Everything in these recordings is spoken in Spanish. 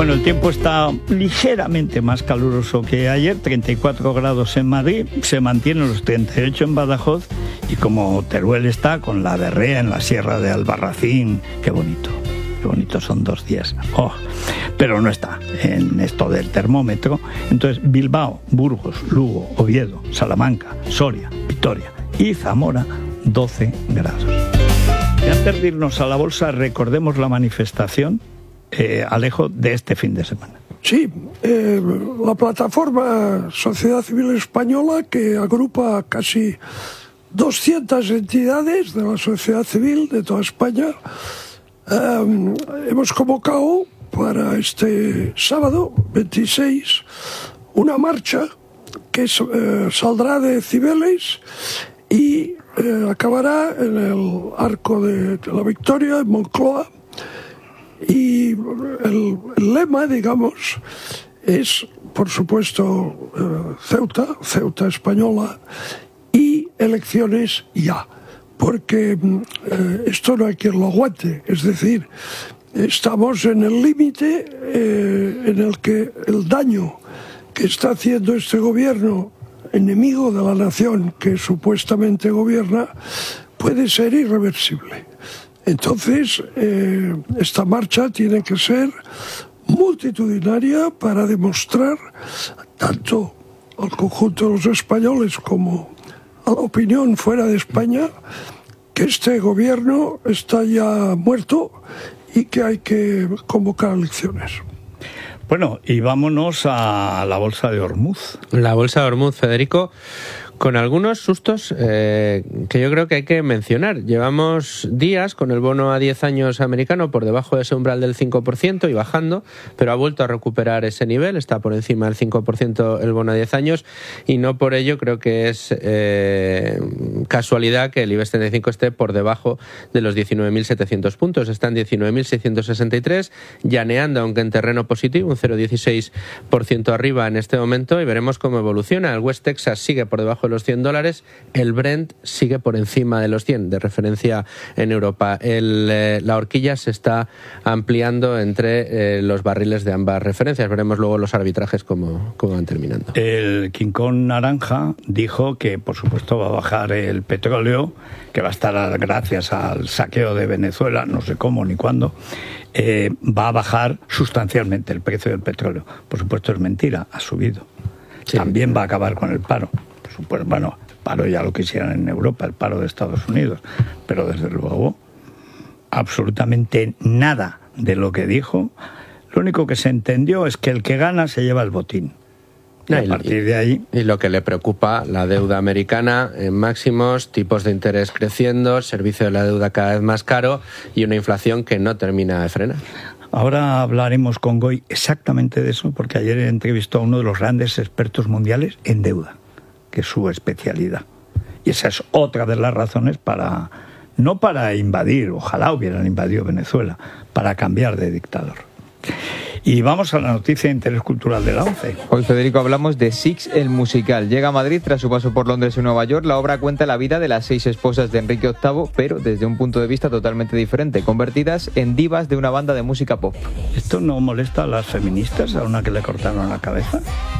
Bueno, el tiempo está ligeramente más caluroso que ayer, 34 grados en Madrid, se mantienen los 38 en Badajoz y como Teruel está con la berrea en la Sierra de Albarracín, qué bonito son 2 días. Pero no está en esto del termómetro. Entonces, Bilbao, Burgos, Lugo, Oviedo, Salamanca, Soria, Vitoria y Zamora, 12 grados. Y antes de irnos a la bolsa, recordemos la manifestación, Alejo, de este fin de semana. Sí, la plataforma Sociedad Civil Española, que agrupa casi 200 entidades de la sociedad civil de toda España, hemos convocado para este sábado 26 una marcha que saldrá de Cibeles y acabará en el Arco de la Victoria, en Moncloa. Y el lema, digamos, es, por supuesto, Ceuta española y elecciones ya. Porque esto no hay quien lo aguante. Es decir, estamos en el límite en el que el daño que está haciendo este gobierno, enemigo de la nación que supuestamente gobierna, puede ser irreversible. Entonces, esta marcha tiene que ser multitudinaria para demostrar tanto al conjunto de los españoles como a la opinión fuera de España que este gobierno está ya muerto y que hay que convocar elecciones. Bueno, y vámonos a la Bolsa de Ormuz. La Bolsa de Ormuz, Federico, con algunos sustos que yo creo que hay que mencionar. Llevamos días con el bono a 10 años americano por debajo de ese umbral del 5% y bajando, pero ha vuelto a recuperar ese nivel, está por encima del 5% el bono a 10 años y no por ello creo que es casualidad que el IBEX 35 esté por debajo de los 19.700 puntos. Está en 19.663, llaneando, aunque en terreno positivo, un 0,16% arriba en este momento y veremos cómo evoluciona. El West Texas sigue por debajo de los $100, el Brent sigue por encima de los 100 de referencia en Europa. La horquilla se está ampliando entre los barriles de ambas referencias. Veremos luego los arbitrajes cómo van terminando. El Quincón Naranja dijo que por supuesto va a bajar el petróleo, que va a estar gracias al saqueo de Venezuela, no sé cómo ni cuándo, va a bajar sustancialmente el precio del petróleo. Por supuesto es mentira, ha subido. Sí. También va a acabar con el paro. Pues bueno, el paro ya lo quisieran en Europa, el paro de Estados Unidos, pero desde luego absolutamente nada de lo que dijo. Lo único que se entendió es que el que gana se lleva el botín. Y a partir de ahí... Y lo que le preocupa, la deuda americana en máximos, tipos de interés creciendo, servicio de la deuda cada vez más caro y una inflación que no termina de frenar. Ahora hablaremos con Goy exactamente de eso, porque ayer entrevistó a uno de los grandes expertos mundiales en deuda, que es su especialidad. Y esa es otra de las razones para, no para invadir, ojalá hubieran invadido Venezuela, para cambiar de dictador. Y vamos a la noticia de interés cultural de la ONCE. Hoy, Federico, hablamos de Six, el musical. Llega a Madrid tras su paso por Londres y Nueva York. La obra cuenta la vida de las 6 esposas de Enrique VIII, pero desde un punto de vista totalmente diferente, convertidas en divas de una banda de música pop. ¿Esto no molesta a las feministas, a una que le cortaron la cabeza?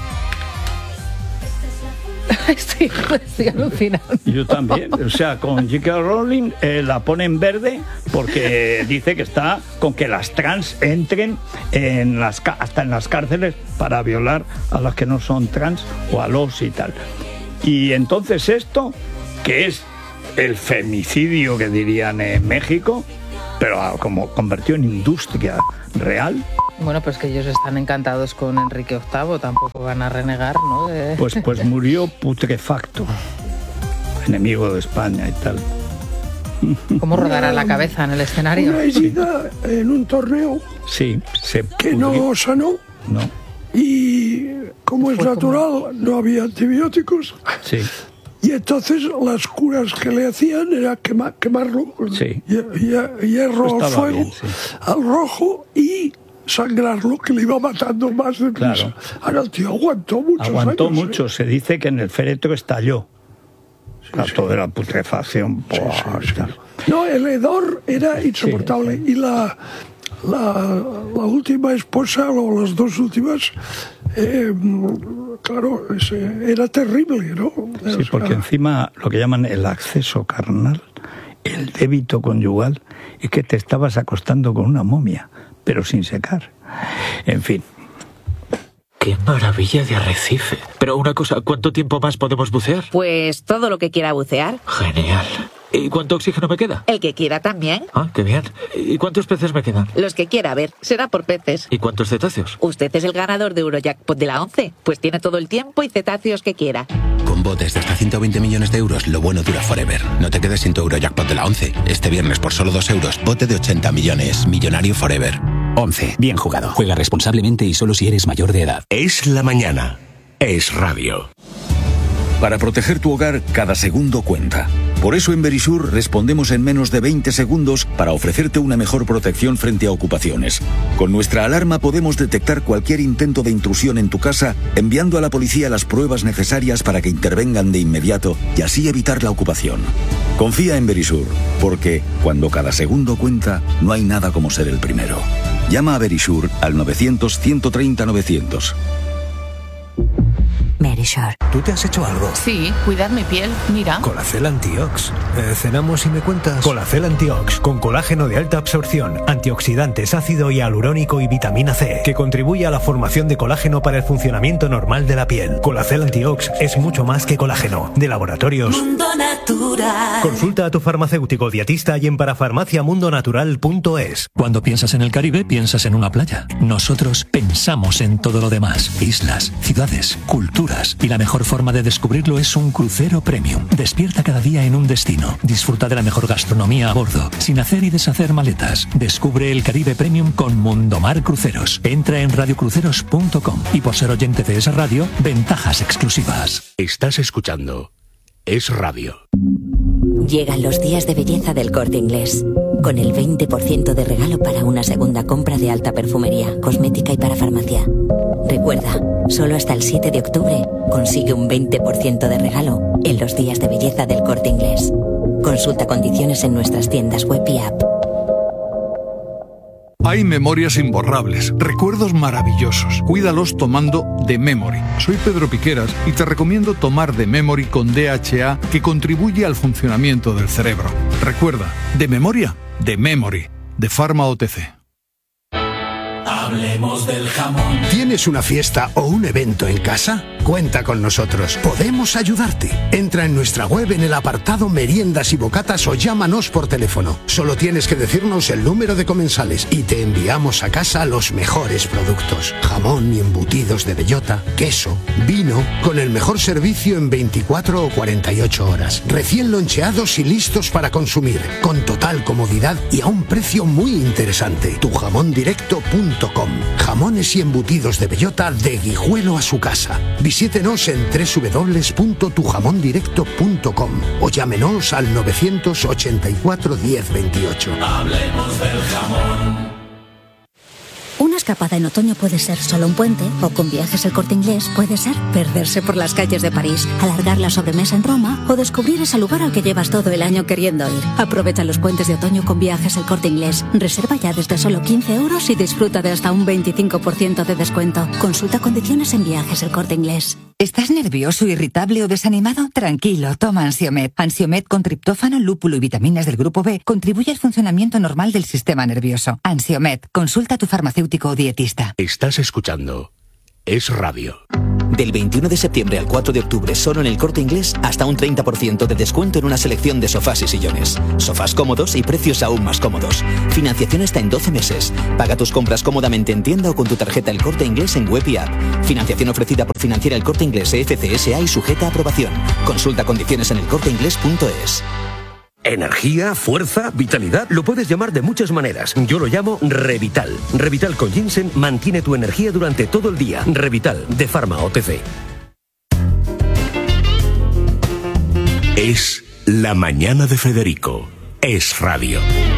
Estoy alucinando. Yo también, o sea, con J.K. Rowling la pone en verde porque dice que está con que las trans entren hasta en las cárceles para violar a las que no son trans o a los y tal. Y entonces esto, que es el femicidio que dirían en México, pero como convertido en industria real. Bueno, pues que ellos están encantados con Enrique VIII, tampoco van a renegar, ¿no? Pues murió putrefacto, enemigo de España y tal. ¿Cómo rodará la cabeza en el escenario? Una herida en un torneo. Sí, que no sanó. No. Y como es natural, no había antibióticos. Sí. Y entonces las curas que le hacían era quemarlo, sí. Hierro al fuego, bien, sí. Al rojo y sangrarlo, que le iba matando más deprisa. Claro. Ahora el tío aguantó muchos años. Aguantó mucho, se dice que en el féretro estalló. Sí, claro, sí. Toda la putrefacción. Sí. No, el hedor era insoportable. Sí. Y la la última esposa, o las dos últimas, claro, era terrible, ¿no? Sí, porque encima lo que llaman el acceso carnal, el débito conyugal, es que te estabas acostando con una momia, pero sin secar. En fin. ¡Qué maravilla de arrecife! Pero una cosa, ¿cuánto tiempo más podemos bucear? Pues todo lo que quiera bucear. Genial. ¿Y cuánto oxígeno me queda? El que quiera también. Ah, qué bien. ¿Y cuántos peces me quedan? Los que quiera, a ver, será por peces. ¿Y cuántos cetáceos? Usted es el ganador de Eurojackpot de la 11, pues tiene todo el tiempo y cetáceos que quiera. Con botes de hasta 120 millones de euros, lo bueno dura forever. No te quedes sin tu Eurojackpot de la 11. Este viernes por solo 2 euros, bote de 80 millones. Millonario forever. 11. Bien jugado. Juega responsablemente y solo si eres mayor de edad. Es la mañana. Es radio. Para proteger tu hogar, cada segundo cuenta. Por eso en Verisur respondemos en menos de 20 segundos para ofrecerte una mejor protección frente a ocupaciones. Con nuestra alarma podemos detectar cualquier intento de intrusión en tu casa, enviando a la policía las pruebas necesarias para que intervengan de inmediato y así evitar la ocupación. Confía en Verisur, porque cuando cada segundo cuenta, no hay nada como ser el primero. Llama a Verisur al 900-130-900. Verisur. ¿Tú te has hecho algo? Sí, cuidar mi piel. Mira. Colacel Antiox. Cenamos y me cuentas. Colacel Antiox, con colágeno de alta absorción, antioxidantes, ácido hialurónico y vitamina C, que contribuye a la formación de colágeno para el funcionamiento normal de la piel. Colacel Antiox es mucho más que colágeno. De Laboratorios Mundo Natural. Consulta a tu farmacéutico dietista y en parafarmaciamundonatural.es. Cuando piensas en el Caribe, piensas en una playa. Nosotros pensamos en todo lo demás. Islas, ciudades, culturas. Y la mejor forma de descubrirlo es un crucero premium. Despierta cada día en un destino. Disfruta de la mejor gastronomía a bordo, sin hacer y deshacer maletas. Descubre el Caribe Premium con Mundomar Cruceros. Entra en radiocruceros.com y por ser oyente de esa radio, ventajas exclusivas. Estás escuchando Es Radio. Llegan los días de belleza del Corte Inglés, con el 20% de regalo para una segunda compra de alta perfumería, cosmética y parafarmacia. Recuerda, solo hasta el 7 de octubre consigue un 20% de regalo en los días de belleza del Corte Inglés. Consulta condiciones en nuestras tiendas web y app. Hay memorias imborrables, recuerdos maravillosos. Cuídalos tomando The Memory. Soy Pedro Piqueras y te recomiendo tomar The Memory con DHA, que contribuye al funcionamiento del cerebro. Recuerda, de memoria, The Memory, de Pharma OTC. Hablemos del jamón. ¿Tienes una fiesta o un evento en casa? Cuenta con nosotros. Podemos ayudarte. Entra en nuestra web en el apartado Meriendas y Bocatas o llámanos por teléfono. Solo tienes que decirnos el número de comensales y te enviamos a casa los mejores productos. Jamón y embutidos de bellota, queso, vino, con el mejor servicio en 24 o 48 horas. Recién loncheados y listos para consumir, con total comodidad y a un precio muy interesante. Tujamondirecto.com. Jamones y embutidos de bellota de Guijuelo a su casa. Visítenos en www.tujamondirecto.com o llámenos al 984 10 28. Hablemos del jamón. Una escapada en otoño puede ser solo un puente, o con Viajes El Corte Inglés puede ser perderse por las calles de París, alargar la sobremesa en Roma o descubrir ese lugar al que llevas todo el año queriendo ir. Aprovecha los puentes de otoño con Viajes El Corte Inglés. Reserva ya desde solo 15 euros y disfruta de hasta un 25% de descuento. Consulta condiciones en Viajes El Corte Inglés. ¿Estás nervioso, irritable o desanimado? Tranquilo, toma Ansiomed. Ansiomed con triptófano, lúpulo y vitaminas del grupo B contribuye al funcionamiento normal del sistema nervioso. Ansiomed, consulta a tu farmacéutico o dietista. Estás escuchando Es Radio. Del 21 de septiembre al 4 de octubre, solo en El Corte Inglés, hasta un 30% de descuento en una selección de sofás y sillones. Sofás cómodos y precios aún más cómodos. Financiación hasta en 12 meses. Paga tus compras cómodamente en tienda o con tu tarjeta El Corte Inglés en web y app. Financiación ofrecida por Financiera El Corte Inglés FCSA y sujeta a aprobación. Consulta condiciones en elcorteinglés.es. Energía, fuerza, vitalidad, lo puedes llamar de muchas maneras. Yo lo llamo Revital. Revital con ginseng mantiene tu energía durante todo el día. Revital, de Pharma OTC. Es la mañana de Federico. Es Radio.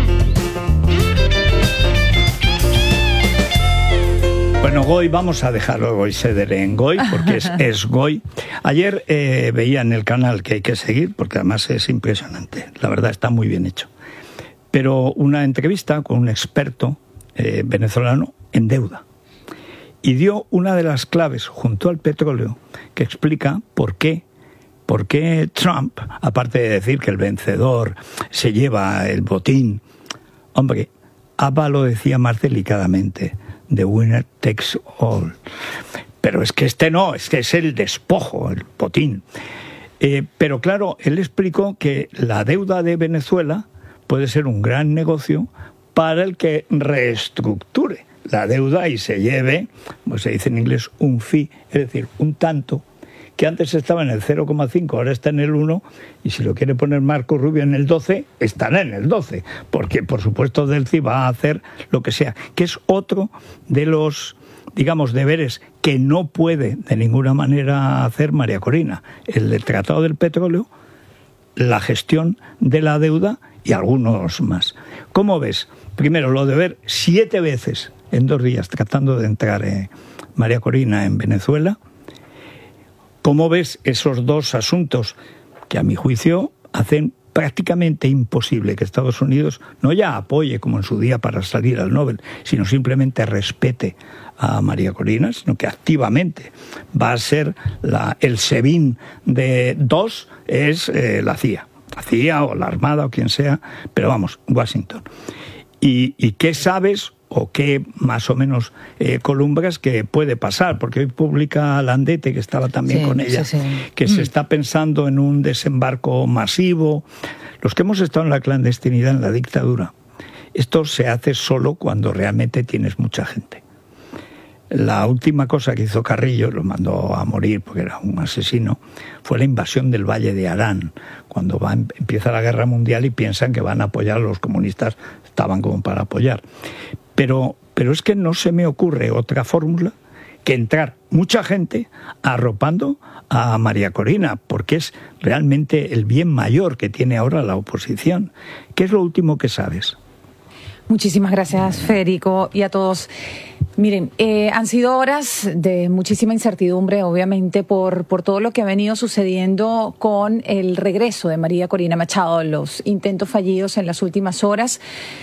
Bueno, Goy, vamos a dejarlo Goy Cedere en Goy, porque es Goy. Ayer veía en el canal que hay que seguir, porque además es impresionante. La verdad, está muy bien hecho. Pero una entrevista con un experto venezolano en deuda. Y dio una de las claves junto al petróleo que explica por qué Trump, aparte de decir que el vencedor se lleva el botín, hombre, Abba lo decía más delicadamente, the winner takes all. Pero es que es que es el despojo, el botín. Pero claro, él explicó que la deuda de Venezuela puede ser un gran negocio para el que reestructure la deuda y se lleve, como se dice en inglés, un fee, es decir, un tanto, que antes estaba en el 0,5, ahora está en el 1, y si lo quiere poner Marco Rubio en el 12, estará en el 12, porque por supuesto Delcy va a hacer lo que sea, que es otro de los, digamos, deberes que no puede de ninguna manera hacer María Corina, el del Tratado del Petróleo, la gestión de la deuda y algunos más. ¿Cómo ves? Primero, lo de ver 7 veces en 2 días tratando de entrar María Corina en Venezuela. ¿Cómo ves esos dos asuntos que a mi juicio hacen prácticamente imposible que Estados Unidos no ya apoye como en su día para salir al Nobel, sino simplemente respete a María Corina, sino que activamente va a ser el SEBIN de 2 es la CIA o la Armada o quien sea, pero vamos, Washington. ¿Y qué sabes o qué más o menos columbras que puede pasar? Porque hoy publica Landete, que estaba también con ella, que se está pensando en un desembarco masivo. Los que hemos estado en la clandestinidad, en la dictadura, esto se hace solo cuando realmente tienes mucha gente. La última cosa que hizo Carrillo, lo mandó a morir porque era un asesino, fue la invasión del Valle de Arán, cuando empieza la Guerra Mundial y piensan que van a apoyar a los comunistas, estaban como para apoyar. Pero es que no se me ocurre otra fórmula que entrar mucha gente arropando a María Corina, porque es realmente el bien mayor que tiene ahora la oposición. ¿Qué es lo último que sabes? Muchísimas gracias, Federico, y a todos. Miren, han sido horas de muchísima incertidumbre, obviamente, por todo lo que ha venido sucediendo con el regreso de María Corina Machado, los intentos fallidos en las últimas horas.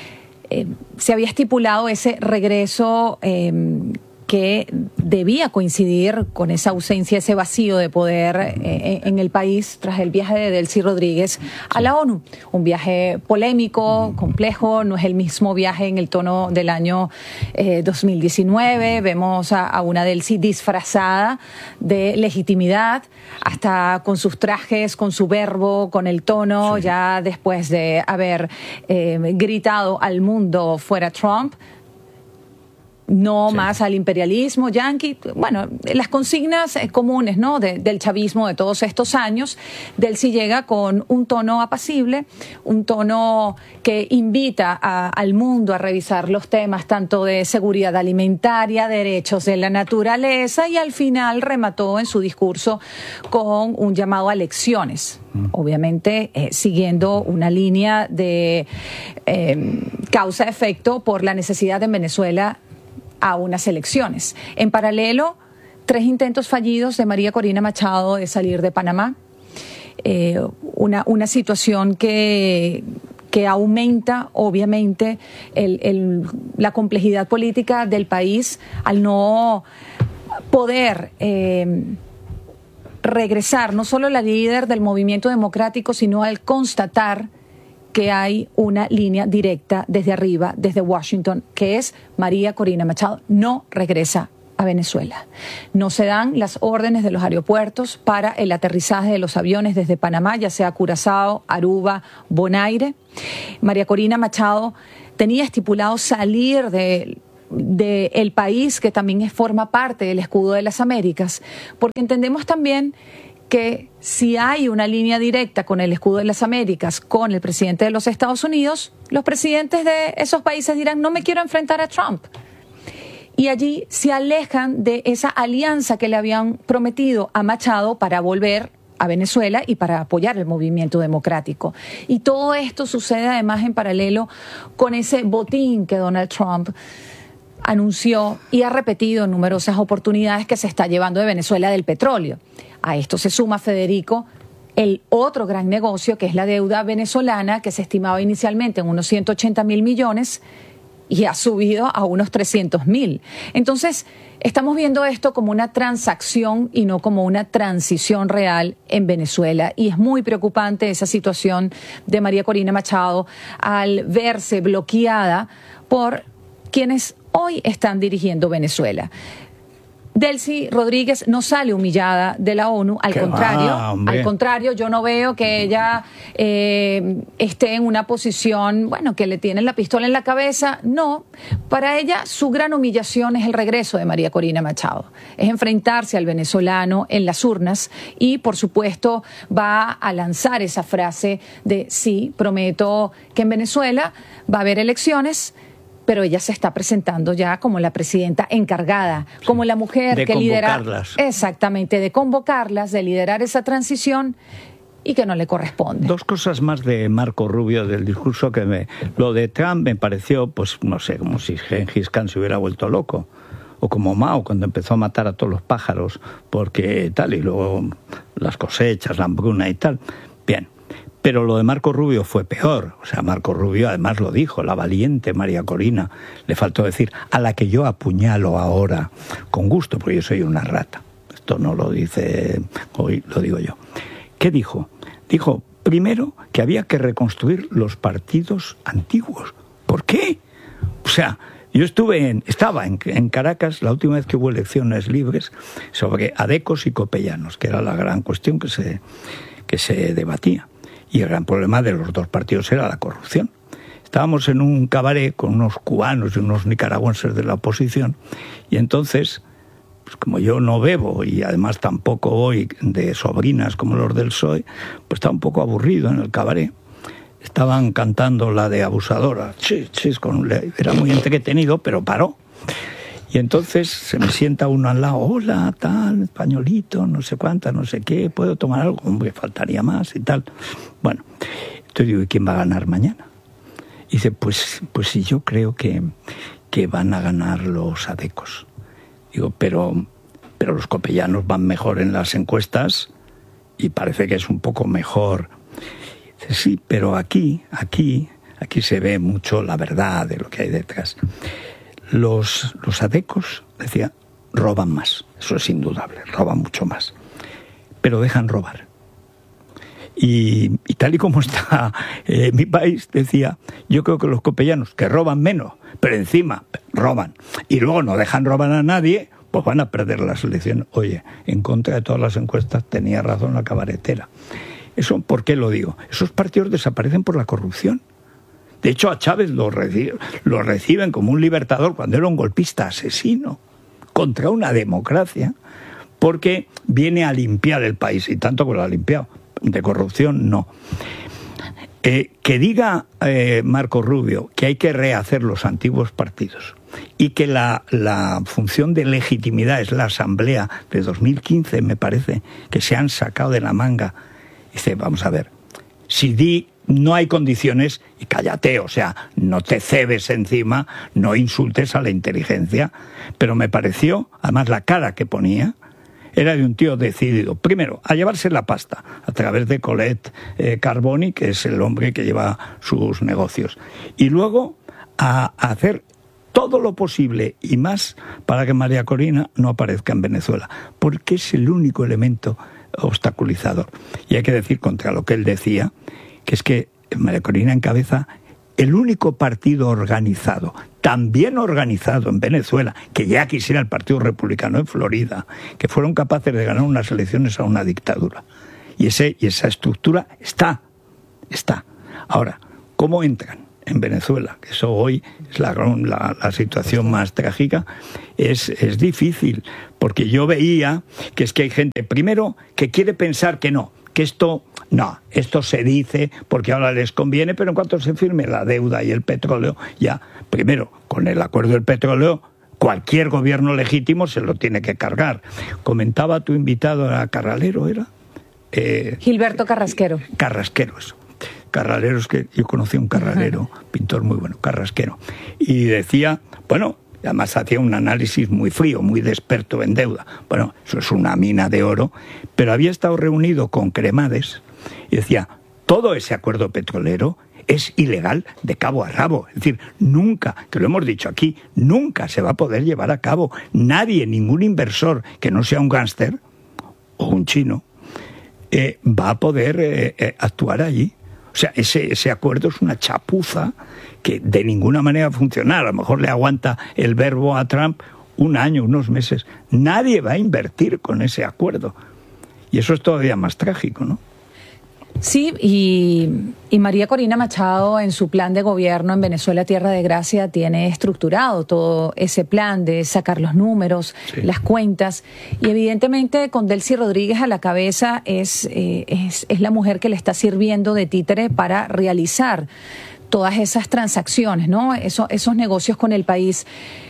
Se había estipulado ese regreso que debía coincidir con esa ausencia, ese vacío de poder en el país tras el viaje de Delcy Rodríguez a la ONU. Un viaje polémico, complejo, no es el mismo viaje en el tono del año 2019. Vemos a una Delcy disfrazada de legitimidad, hasta con sus trajes, con su verbo, con el tono, ya después de haber gritado al mundo fuera Trump. No más al imperialismo yanqui. Bueno, las consignas comunes, ¿no?, del chavismo de todos estos años. Delcy llega con un tono apacible, un tono que invita al mundo a revisar los temas tanto de seguridad alimentaria, derechos de la naturaleza, y al final remató en su discurso con un llamado a elecciones. Obviamente siguiendo una línea de causa-efecto por la necesidad en Venezuela a unas elecciones. En paralelo, 3 intentos fallidos de María Corina Machado de salir de Panamá. Una situación que aumenta, obviamente, la complejidad política del país al no poder regresar, no solo la líder del movimiento democrático, sino al constatar que hay una línea directa desde arriba, desde Washington, que es María Corina Machado no regresa a Venezuela. No se dan las órdenes de los aeropuertos para el aterrizaje de los aviones desde Panamá, ya sea Curazao, Aruba, Bonaire. María Corina Machado tenía estipulado salir del país, que también forma parte del escudo de las Américas, porque entendemos también que si hay una línea directa con el escudo de las Américas, con el presidente de los Estados Unidos, los presidentes de esos países dirán, no me quiero enfrentar a Trump. Y allí se alejan de esa alianza que le habían prometido a Machado para volver a Venezuela y para apoyar el movimiento democrático. Y todo esto sucede además en paralelo con ese botín que Donald Trump anunció y ha repetido en numerosas oportunidades que se está llevando de Venezuela del petróleo. A esto se suma, Federico, el otro gran negocio, que es la deuda venezolana, que se estimaba inicialmente en unos 180.000 millones, y ha subido a unos 300.000. Entonces, estamos viendo esto como una transacción y no como una transición real en Venezuela. Y es muy preocupante esa situación de María Corina Machado al verse bloqueada por quienes hoy están dirigiendo Venezuela. Delcy Rodríguez no sale humillada de la ONU, al contrario, yo no veo que ella esté en una posición, bueno, que le tienen la pistola en la cabeza. No, para ella su gran humillación es el regreso de María Corina Machado, es enfrentarse al venezolano en las urnas y, por supuesto, va a lanzar esa frase de sí, prometo que en Venezuela va a haber elecciones, pero ella se está presentando ya como la presidenta encargada, como la mujer de que lidera, exactamente, de convocarlas, de liderar esa transición y que no le corresponde. Dos cosas más de Marco Rubio del discurso lo de Trump me pareció, pues no sé, como si Gengis Khan se hubiera vuelto loco, o como Mao cuando empezó a matar a todos los pájaros porque tal, y luego las cosechas, la hambruna y tal. Bien. Pero lo de Marco Rubio fue peor. O sea, Marco Rubio además lo dijo, la valiente María Corina. Le faltó decir, a la que yo apuñalo ahora con gusto, porque yo soy una rata. Esto no lo dice hoy, lo digo yo. ¿Qué dijo? Dijo, primero, que había que reconstruir los partidos antiguos. ¿Por qué? O sea, yo estaba en Caracas la última vez que hubo elecciones libres sobre adecos y copellanos, que era la gran cuestión que se debatía. Y el gran problema de los dos partidos era la corrupción. Estábamos en un cabaret con unos cubanos y unos nicaragüenses de la oposición, y entonces, pues como yo no bebo y además tampoco voy de sobrinas como los del PSOE, pues estaba un poco aburrido en el cabaret. Estaban cantando la de Abusadora, era muy entretenido, pero paró. Y entonces se me sienta uno al lado, hola, tal, españolito, no sé cuánta, no sé qué, ¿puedo tomar algo? Hombre, faltaría más y tal. Bueno, entonces digo, ¿y quién va a ganar mañana? Y dice, pues sí, yo creo que van a ganar los adecos. Digo, pero los copellanos van mejor en las encuestas y parece que es un poco mejor. Dice, sí, pero aquí se ve mucho la verdad de lo que hay detrás. Los adecos, decía, roban más, eso es indudable, roban mucho más, pero dejan robar. Y tal y como está mi país, decía, yo creo que los copellanos, que roban menos, pero encima roban, y luego no dejan robar a nadie, pues van a perder las elecciones. Oye, en contra de todas las encuestas tenía razón la cabaretera. Eso, ¿por qué lo digo? Esos partidos desaparecen por la corrupción. De hecho, a Chávez lo reciben como un libertador cuando era un golpista asesino contra una democracia, porque viene a limpiar el país, y tanto que lo ha limpiado. De corrupción, no. Que diga Marco Rubio que hay que rehacer los antiguos partidos y que la función de legitimidad es la asamblea de 2015, me parece, que se han sacado de la manga. Dice, vamos a ver, si no hay condiciones, y cállate, o sea, no te cebes encima, no insultes a la inteligencia, pero me pareció, además la cara que ponía, era de un tío decidido, primero, a llevarse la pasta, a través de Colette Carboni, que es el hombre que lleva sus negocios, y luego a hacer todo lo posible y más para que María Corina no aparezca en Venezuela, porque es el único elemento obstaculizador. Y hay que decir, contra lo que él decía, que es que María Corina encabeza el único partido organizado, también organizado en Venezuela, que ya quisiera el Partido Republicano en Florida, que fueron capaces de ganar unas elecciones a una dictadura. Y esa estructura está. Ahora, ¿cómo entran en Venezuela? Que eso hoy es la situación más trágica. Es difícil, porque yo veía que es que hay gente, primero, que quiere pensar que no, que esto se dice porque ahora les conviene, pero en cuanto se firme la deuda y el petróleo, ya, primero, con el acuerdo del petróleo, cualquier gobierno legítimo se lo tiene que cargar. Comentaba tu invitado, a Carralero, ¿era? Gilberto Carrasquero. Carrasquero, eso. Carralero, es que yo conocí a un carralero, pintor muy bueno, Carrasquero, y decía, bueno, además hacía un análisis muy frío, muy de experto en deuda. Bueno, eso es una mina de oro, pero había estado reunido con Cremades y decía, todo ese acuerdo petrolero es ilegal de cabo a rabo. Es decir, nunca, que lo hemos dicho aquí, nunca se va a poder llevar a cabo. Nadie, ningún inversor que no sea un gángster o un chino, va a poder actuar allí. O sea, ese acuerdo es una chapuza que de ninguna manera va a funcionar. A lo mejor le aguanta el verbo a Trump un año, unos meses. Nadie va a invertir con ese acuerdo. Y eso es todavía más trágico, ¿no? Sí, y María Corina Machado en su plan de gobierno en Venezuela Tierra de Gracia tiene estructurado todo ese plan de sacar los números, las cuentas, y evidentemente con Delcy Rodríguez a la cabeza es la mujer que le está sirviendo de títere para realizar todas esas transacciones, ¿no? Esos negocios con el país.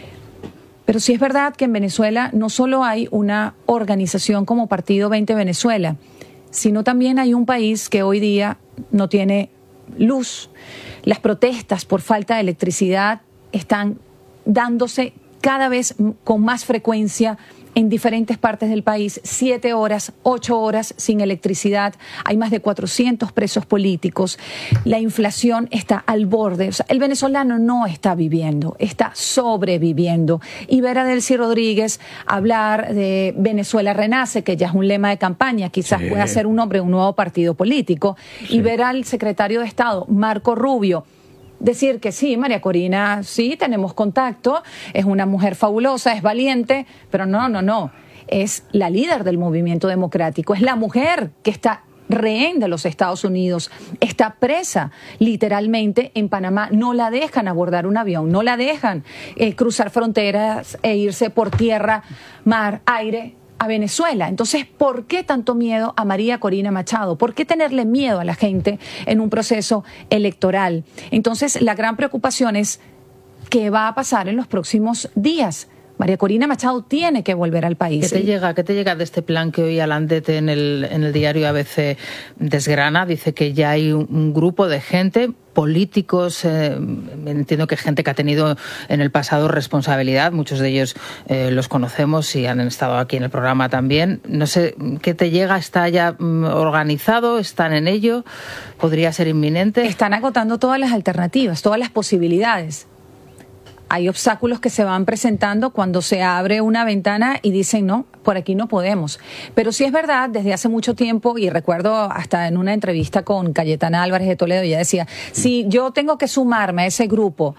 Pero sí es verdad que en Venezuela no solo hay una organización como Partido 20 Venezuela, sino también hay un país que hoy día no tiene luz. Las protestas por falta de electricidad están dándose cada vez con más frecuencia en diferentes partes del país, 7 horas, 8 horas sin electricidad, hay más de 400 presos políticos, la inflación está al borde, o sea, el venezolano no está viviendo, está sobreviviendo. Y ver a Delcy Rodríguez hablar de Venezuela Renace, que ya es un lema de campaña, quizás pueda ser un nombre de un nuevo partido político, y ver al secretario de Estado, Marco Rubio, decir que sí, María Corina, sí, tenemos contacto, es una mujer fabulosa, es valiente, pero no, es la líder del movimiento democrático, es la mujer que está rehén de los Estados Unidos, está presa literalmente en Panamá, no la dejan abordar un avión, no la dejan cruzar fronteras e irse por tierra, mar, aire a Venezuela. Entonces, ¿por qué tanto miedo a María Corina Machado? ¿Por qué tenerle miedo a la gente en un proceso electoral? Entonces, la gran preocupación es qué va a pasar en los próximos días. María Corina Machado tiene que volver al país. ¿Qué te llega de este plan que hoy Alandete en el diario ABC desgrana? Dice que ya hay un grupo de gente, políticos, entiendo que gente que ha tenido en el pasado responsabilidad, muchos de ellos los conocemos y han estado aquí en el programa también. No sé, ¿qué te llega? ¿Está ya organizado? ¿Están en ello? ¿Podría ser inminente? Están agotando todas las alternativas, todas las posibilidades. Hay obstáculos que se van presentando cuando se abre una ventana y dicen, no, por aquí no podemos. Pero sí es verdad, desde hace mucho tiempo, y recuerdo hasta en una entrevista con Cayetana Álvarez de Toledo, ella decía, si yo tengo que sumarme a ese grupo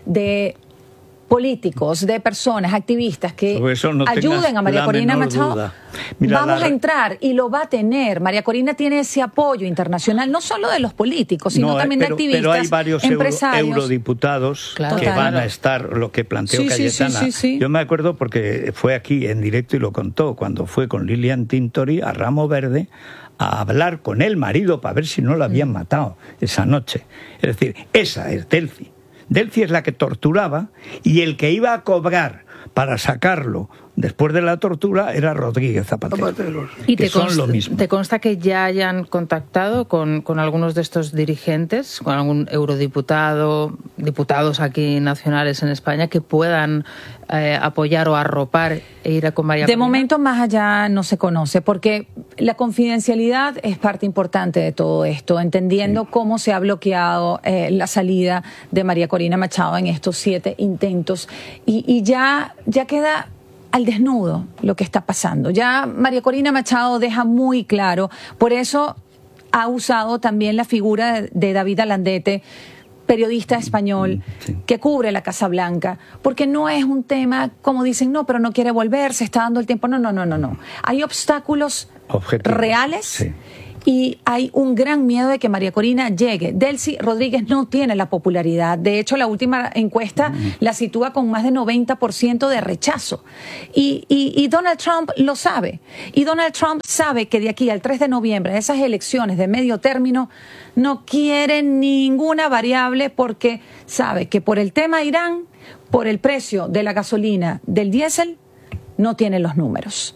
de políticos, de personas, activistas que ayuden a María Corina Machado, vamos a entrar y lo va a tener. María Corina tiene ese apoyo internacional, no solo de los políticos, sino también de activistas, pero hay varios empresarios, eurodiputados que van a estar, lo que planteó Cayetana. Yo me acuerdo porque fue aquí en directo y lo contó, cuando fue con Lilian Tintori a Ramo Verde a hablar con el marido para ver si no lo habían matado esa noche. Es decir, esa es Delcy. Delcy es la que torturaba y el que iba a cobrar para sacarlo después de la tortura era Rodríguez Zapatero. ¿Y te consta que ya hayan contactado con algunos de estos dirigentes, con algún eurodiputado, diputados aquí nacionales en España que puedan apoyar o arropar e ir a con María Corina? De momento más allá no se conoce, porque la confidencialidad es parte importante de todo esto, entendiendo cómo se ha bloqueado la salida de María Corina Machado en estos 7 intentos y ya queda al desnudo lo que está pasando. Ya María Corina Machado deja muy claro, por eso ha usado también la figura de David Alandete, periodista español que cubre la Casa Blanca, porque no es un tema como dicen, no, pero no quiere volver, se está dando el tiempo. No. Hay obstáculos reales y hay un gran miedo de que María Corina llegue. Delcy Rodríguez no tiene la popularidad. De hecho, la última encuesta la sitúa con más de 90% de rechazo. Y Donald Trump lo sabe. Y Donald Trump sabe que de aquí al 3 de noviembre, esas elecciones de medio término, no quiere ninguna variable porque sabe que por el tema Irán, por el precio de la gasolina, del diésel, no tiene los números.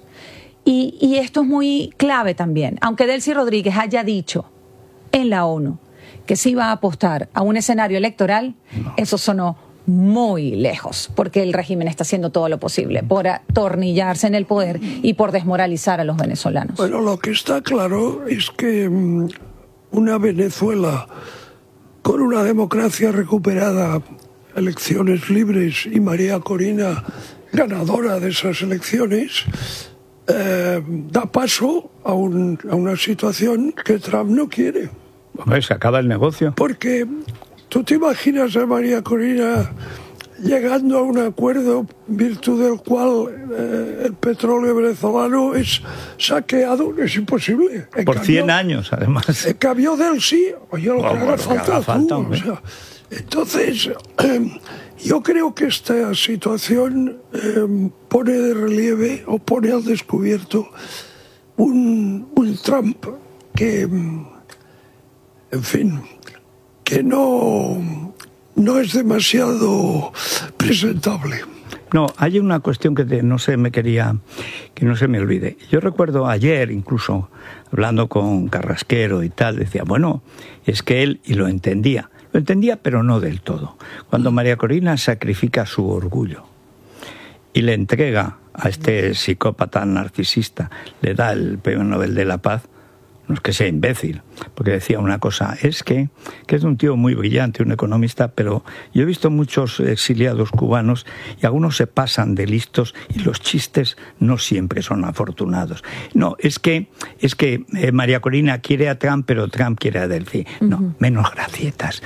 Y esto es muy clave también. Aunque Delcy Rodríguez haya dicho en la ONU que sí va a apostar a un escenario electoral, eso sonó muy lejos, porque el régimen está haciendo todo lo posible por atornillarse en el poder y por desmoralizar a los venezolanos. Bueno, lo que está claro es que una Venezuela con una democracia recuperada, elecciones libres y María Corina ganadora de esas elecciones, da paso a una situación que Trump no quiere. Se acaba el negocio. Porque tú te imaginas a María Corina llegando a un acuerdo en virtud del cual el petróleo venezolano es saqueado. Es imposible. Por 100 años, además. En cambio del sí, oye, lo que haga falta. O sea, entonces, yo creo que esta situación pone de relieve o pone al descubierto un Trump que, en fin, que no es demasiado presentable. No, hay una cuestión que no se me olvide. Yo recuerdo ayer, incluso, hablando con Carrasquero y tal, decía, bueno, es que él, y lo entendía, pero no del todo. Cuando María Corina sacrifica su orgullo y le entrega a este psicópata narcisista, le da el Premio Nobel de la Paz, no es que sea imbécil, porque decía una cosa, es que es un tío muy brillante, un economista, pero yo he visto muchos exiliados cubanos y algunos se pasan de listos y los chistes no siempre son afortunados. No, es que María Corina quiere a Trump, pero Trump quiere a Delphi. No, menos gracietas.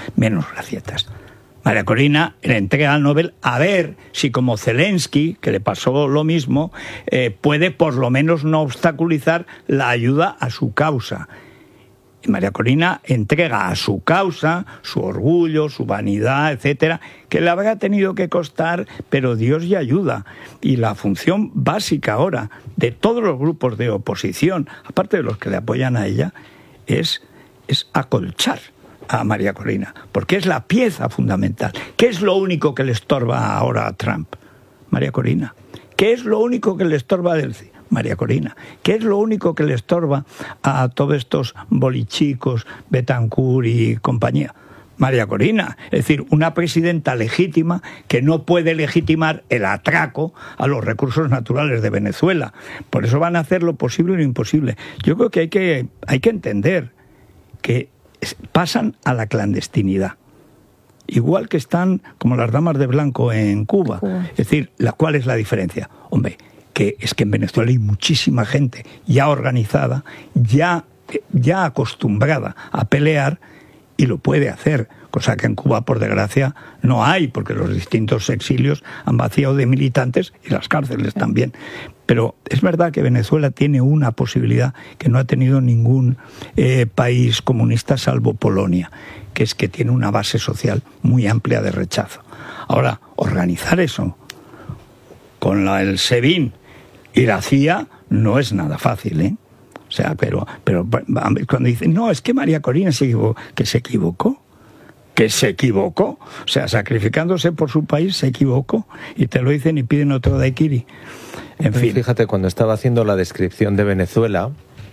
María Corina le entrega al Nobel a ver si, como Zelensky, que le pasó lo mismo, puede por lo menos no obstaculizar la ayuda a su causa. Y María Corina entrega a su causa su orgullo, su vanidad, etcétera, que le habrá tenido que costar, pero Dios ya ayuda. Y la función básica ahora de todos los grupos de oposición, aparte de los que le apoyan a ella, es acolchar a María Corina, porque es la pieza fundamental. ¿Qué es lo único que le estorba ahora a Trump? María Corina. ¿Qué es lo único que le estorba a Delphi? María Corina. ¿Qué es lo único que le estorba a todos estos bolichicos, Betancourt y compañía? María Corina. Es decir, una presidenta legítima que no puede legitimar el atraco a los recursos naturales de Venezuela. Por eso van a hacer lo posible y lo imposible. Yo creo que hay que entender que pasan a la clandestinidad. Igual que están como las damas de blanco en Cuba. Es decir, ¿cuál es la diferencia? Hombre, que es que en Venezuela hay muchísima gente ya organizada, ya acostumbrada a pelear y lo puede hacer. Cosa que en Cuba, por desgracia, no hay, porque los distintos exilios han vaciado de militantes y las cárceles también. Pero es verdad que Venezuela tiene una posibilidad que no ha tenido ningún país comunista salvo Polonia, que es que tiene una base social muy amplia de rechazo. Ahora, organizar eso con el SEBIN y la CIA no es nada fácil, ¿eh? O sea, pero cuando dicen, no, es que María Corina se equivocó. Que se equivocó, o sea, sacrificándose por su país se equivocó, y te lo dicen y piden otro daiquiri. En fin. Fíjate, cuando estaba haciendo la descripción de Venezuela,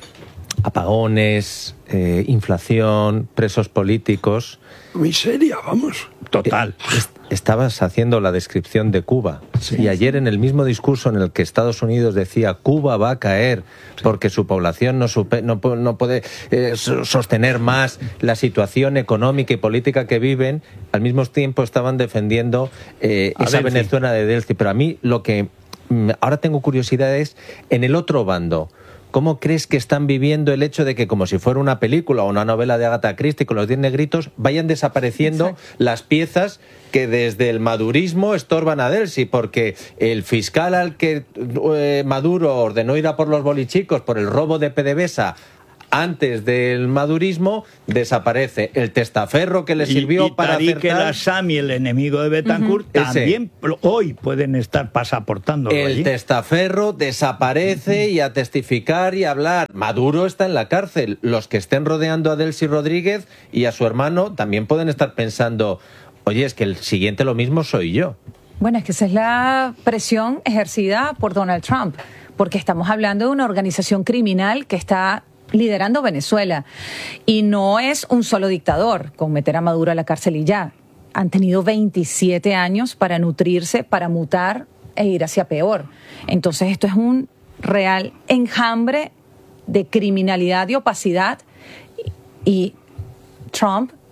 apagones, inflación, presos políticos... Miseria, vamos. Total. Estabas haciendo la descripción de Cuba. Sí. Y ayer, en el mismo discurso en el que Estados Unidos decía Cuba va a caer porque su población no puede sostener más la situación económica y política que viven, al mismo tiempo estaban defendiendo esa Venezuela de Delphi. Pero a mí lo que ahora tengo curiosidad es, en el otro bando, ¿cómo crees que están viviendo el hecho de que, como si fuera una película o una novela de Agatha Christie con los 10 negritos, vayan desapareciendo las piezas que desde el madurismo estorban a Delphi? Porque el fiscal al que Maduro ordenó ir a por los bolichicos por el robo de PDVSA antes del madurismo desaparece. El testaferro que le sirvió para acertar... Y Tariq el-Assami, el enemigo de Betancourt, también hoy pueden estar pasaportándolo allí. El testaferro desaparece y a testificar y a hablar. Maduro está en la cárcel. Los que estén rodeando a Delcy Rodríguez y a su hermano también pueden estar pensando, oye, es que el siguiente lo mismo soy yo. Bueno, es que esa es la presión ejercida por Donald Trump, porque estamos hablando de una organización criminal que está liderando Venezuela, y no es un solo dictador con meter a Maduro a la cárcel y ya. Han tenido 27 años para nutrirse, para mutar e ir hacia peor. Entonces esto es un real enjambre de criminalidad y opacidad, y Trump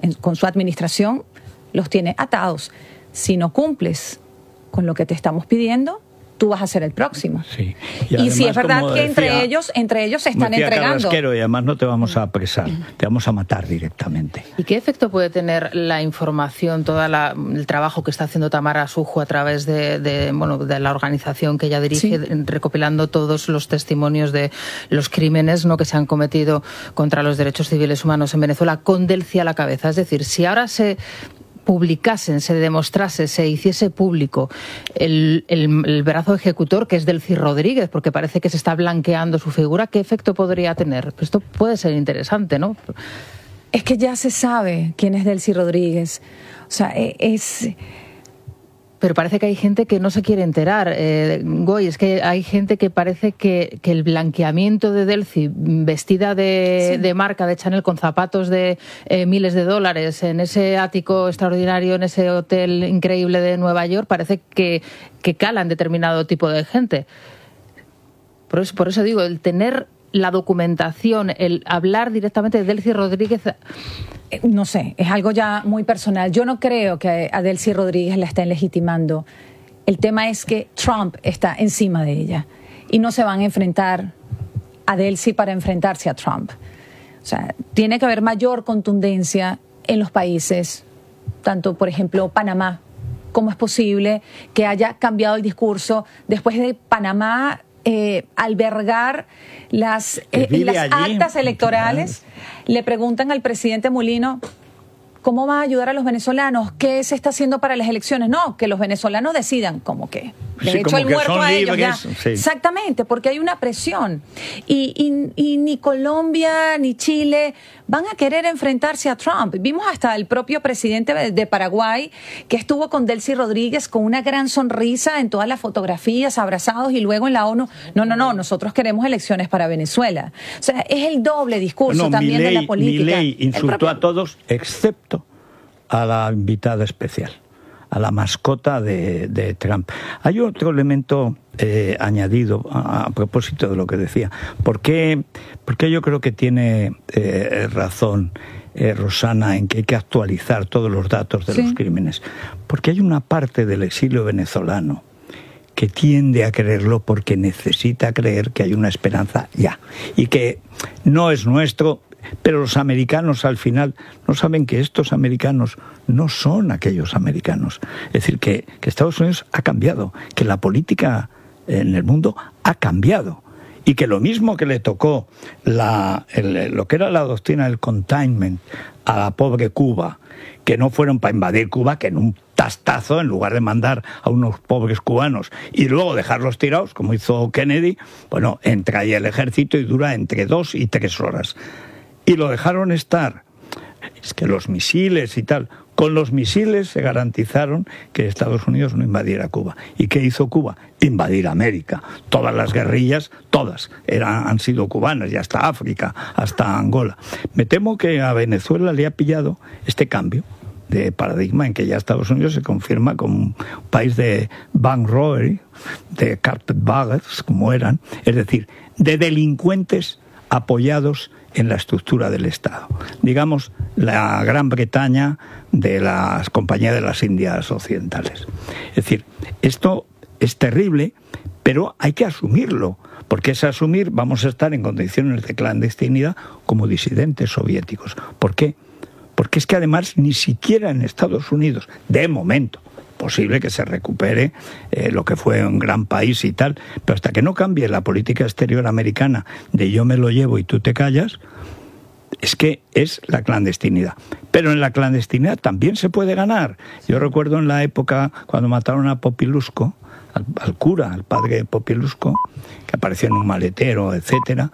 con su administración, los tiene atados. Si no cumples con lo que te estamos pidiendo, tú vas a ser el próximo. Sí. Y si es verdad que entre ellos se están entregando. Y además no te vamos a apresar, te vamos a matar directamente. ¿Y qué efecto puede tener la información, el trabajo que está haciendo Tamara Sujo a través de la organización que ella dirige, recopilando todos los testimonios de los crímenes, ¿no?, que se han cometido contra los derechos civiles humanos en Venezuela, con Delcy a la cabeza? Es decir, si ahora se publicasen, se demostrase, se hiciese público el brazo ejecutor, que es Delcy Rodríguez, porque parece que se está blanqueando su figura, ¿qué efecto podría tener? Pues esto puede ser interesante, ¿no? Es que ya se sabe quién es Delcy Rodríguez. O sea, Pero parece que hay gente que no se quiere enterar. Goy, es que hay gente que parece que el blanqueamiento de Delcy, vestida de marca de Chanel, con zapatos de miles de dólares, en ese ático extraordinario, en ese hotel increíble de Nueva York, parece que cala en determinado tipo de gente. Por eso digo, el tener la documentación, el hablar directamente de Delcy Rodríguez... No sé, es algo ya muy personal. Yo no creo que a Delcy Rodríguez la estén legitimando. El tema es que Trump está encima de ella y no se van a enfrentar a Delcy para enfrentarse a Trump. O sea, tiene que haber mayor contundencia en los países, tanto, por ejemplo, Panamá. ¿Cómo es posible que haya cambiado el discurso después de Panamá albergar las actas electorales? Le preguntan al presidente Mulino, ¿cómo va a ayudar a los venezolanos? ¿Qué se está haciendo para las elecciones? No, que los venezolanos decidan. ¿Cómo que? De hecho, el muerto a ellos ya. Sí. Exactamente, porque hay una presión. Y ni Colombia ni Chile van a querer enfrentarse a Trump. Vimos hasta el propio presidente de Paraguay, que estuvo con Delcy Rodríguez con una gran sonrisa en todas las fotografías, abrazados, y luego en la ONU, no, nosotros queremos elecciones para Venezuela. O sea, es el doble discurso también de la política. Milei insultó a todos, excepto a la invitada especial, a la mascota de Trump. Hay otro elemento añadido a propósito de lo que decía. ¿Por qué yo creo que tiene razón Rosana en que hay que actualizar todos los datos de los crímenes? Porque hay una parte del exilio venezolano que tiende a creerlo porque necesita creer que hay una esperanza ya, y que no es nuestro. Pero los americanos al final no saben que estos americanos no son aquellos americanos. Es decir, que Estados Unidos ha cambiado, que la política en el mundo ha cambiado, y que lo mismo que le tocó lo que era la doctrina del containment a la pobre Cuba, que no fueron para invadir Cuba, que en un tastazo, en lugar de mandar a unos pobres cubanos y luego dejarlos tirados, como hizo Kennedy, bueno, entra ahí el ejército y dura entre 2 y 3 horas. Y lo dejaron estar. Es que los misiles y tal, con los misiles se garantizaron que Estados Unidos no invadiera Cuba. ¿Y qué hizo Cuba? Invadir América. Todas las guerrillas, todas, han sido cubanas, y hasta África, hasta Angola. Me temo que a Venezuela le ha pillado este cambio de paradigma en que ya Estados Unidos se confirma como un país de bank robbery, de carpetbaggers, como eran, es decir, de delincuentes apoyados en la estructura del Estado. Digamos, la Gran Bretaña de las compañías de las Indias Occidentales. Es decir, esto es terrible, pero hay que asumirlo, porque es asumir, vamos a estar en condiciones de clandestinidad como disidentes soviéticos. ¿Por qué? Porque es que además ni siquiera en Estados Unidos, de momento, posible que se recupere lo que fue un gran país y tal, pero hasta que no cambie la política exterior americana de yo me lo llevo y tú te callas, es que es la clandestinidad. Pero en la clandestinidad también se puede ganar. Yo recuerdo en la época cuando mataron a Populusco, al cura, al padre Populusco, que apareció en un maletero, etcétera,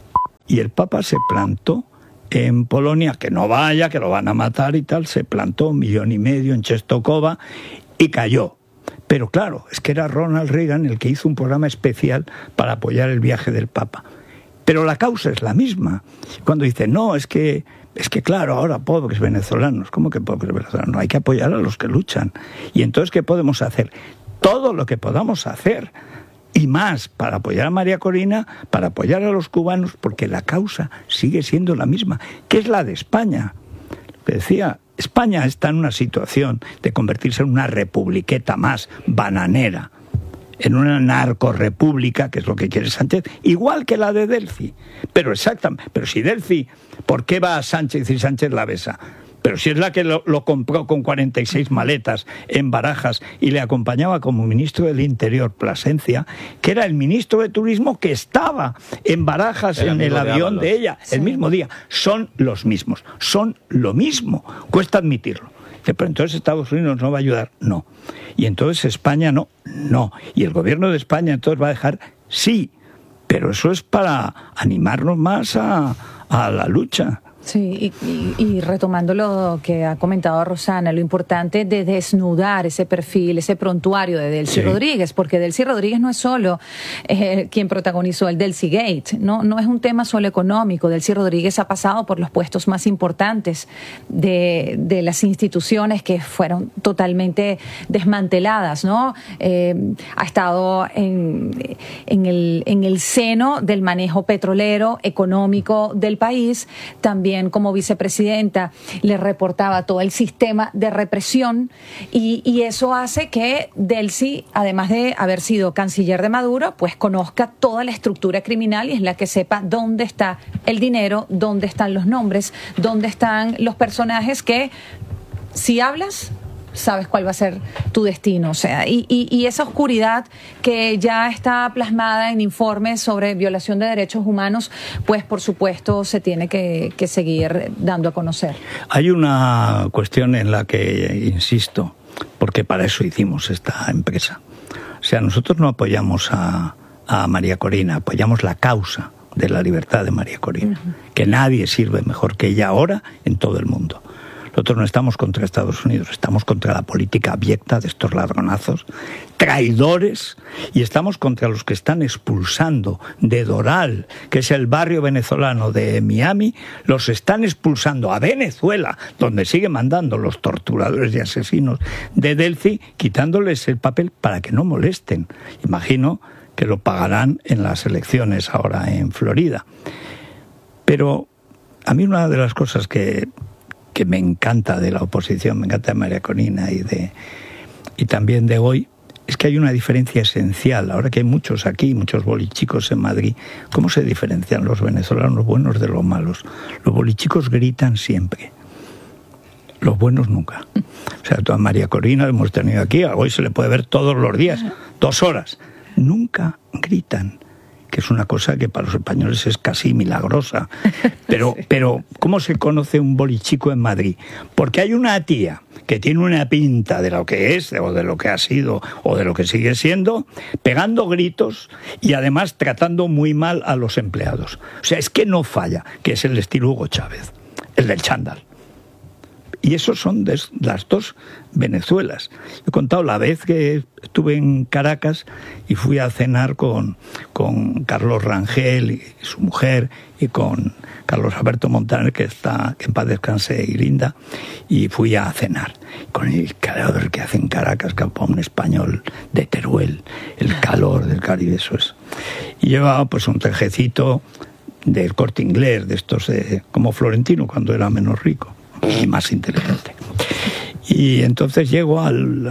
y el Papa se plantó en Polonia, que no vaya, que lo van a matar y tal, se plantó 1,5 millones en Czestochowa y cayó. Pero claro, es que era Ronald Reagan el que hizo un programa especial para apoyar el viaje del Papa. Pero la causa es la misma. Cuando dice, no, es que claro, ahora pobres venezolanos. ¿Cómo que pobres venezolanos? No, hay que apoyar a los que luchan. Y entonces, ¿qué podemos hacer? Todo lo que podamos hacer. Y más, para apoyar a María Corina, para apoyar a los cubanos, porque la causa sigue siendo la misma, que es la de España. que decía, España está en una situación de convertirse en una republiqueta más bananera, en una narcorrepública, que es lo que quiere Sánchez, igual que la de Delfi. Pero exactamente, pero si Delfi, ¿por qué va a Sánchez y Sánchez la besa? Pero si es la que lo compró con 46 maletas en Barajas y le acompañaba como ministro del Interior Plasencia, que era el ministro de Turismo que estaba en Barajas en el avión de ella, el mismo día. Son los mismos, son lo mismo. Cuesta admitirlo. Pero entonces Estados Unidos no va a ayudar, no. Y entonces España no. Y el gobierno de España entonces va a dejar, sí, pero eso es para animarnos más a la lucha. Sí, y retomando lo que ha comentado Rosana, lo importante de desnudar ese perfil, ese prontuario de Delcy Rodríguez, porque Delcy Rodríguez no es solo quien protagonizó el Delcy Gate, no es un tema solo económico. Delcy Rodríguez ha pasado por los puestos más importantes de las instituciones que fueron totalmente desmanteladas, ¿no? Ha estado en el seno del manejo petrolero, económico del país, también como vicepresidenta le reportaba todo el sistema de represión y eso hace que Delcy, además de haber sido canciller de Maduro, pues conozca toda la estructura criminal y es la que sepa dónde está el dinero, dónde están los nombres, dónde están los personajes que, si hablas, sabes cuál va a ser tu destino. O sea, y esa oscuridad que ya está plasmada en informes sobre violación de derechos humanos, pues por supuesto se tiene que seguir dando a conocer. Hay una cuestión en la que insisto, porque para eso hicimos esta empresa. O sea, nosotros no apoyamos a María Corina, apoyamos la causa de la libertad de María Corina, que nadie sirve mejor que ella ahora en todo el mundo. Nosotros no estamos contra Estados Unidos, estamos contra la política abyecta de estos ladronazos, traidores, y estamos contra los que están expulsando de Doral, que es el barrio venezolano de Miami, los están expulsando a Venezuela, donde siguen mandando los torturadores y asesinos de Delcy, quitándoles el papel para que no molesten. Imagino que lo pagarán en las elecciones ahora en Florida. Pero a mí una de las cosas que me encanta de la oposición, me encanta de María Corina y también de hoy, es que hay una diferencia esencial. Ahora que hay muchos aquí, muchos bolichicos en Madrid, ¿cómo se diferencian los venezolanos buenos de los malos? Los bolichicos gritan siempre, los buenos nunca. O sea, toda María Corina la hemos tenido aquí, hoy se le puede ver todos los días, 2 horas. Nunca gritan, que es una cosa que para los españoles es casi milagrosa. Pero ¿cómo se conoce un bolichico en Madrid? Porque hay una tía que tiene una pinta de lo que es, o de lo que ha sido, o de lo que sigue siendo, pegando gritos y además tratando muy mal a los empleados. O sea, es que no falla, que es el estilo Hugo Chávez, el del chándal. Y esos son de las dos Venezuelas. He contado la vez que estuve en Caracas y fui a cenar con Carlos Rangel y su mujer y con Carlos Alberto Montaner, que en paz descanse y linda, y fui a cenar con el calor que hace en Caracas, que para un español de Teruel, el calor del Caribe, eso es. Y llevaba pues un trajecito del Corte Inglés, de estos como Florentino cuando era menos rico y más inteligente. Y entonces llego al